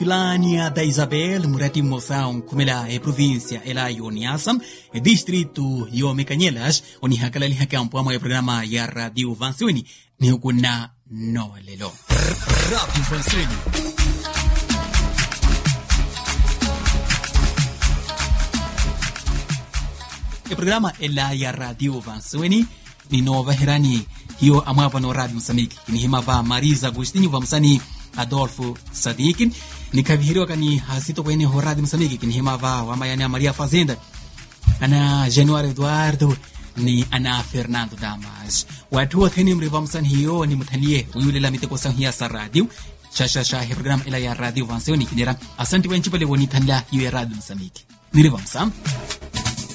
Pilania da Isabel, Murati Moção, Kumela, província, ela Ioniasam, distrito Yomecanhelas, onde hakalali hakampo amo programa ya Radio Vansuni, ni ukuna no lelo. Radio Vansuni. El programa ela ya Radio Vansuni, ni nova herani, hiyo amava no Radio Msamiki, ni himava Marisa Agostinho Vamsani, Adolfo Sadikin, ni kabihiriwa kani hasito kwenye horadi Msamiki kini himava wamayani Maria Fazenda ana Januari Eduardo ni ana Fernando Damas watu watheni mrivamsan hiyo ni mutanie uyule la miteko sahia sa radio shasha he program ila ya Radio Vansuni kinera asante wenchi pale woni tanda hiyo ya Radio Msamiki nirivamsam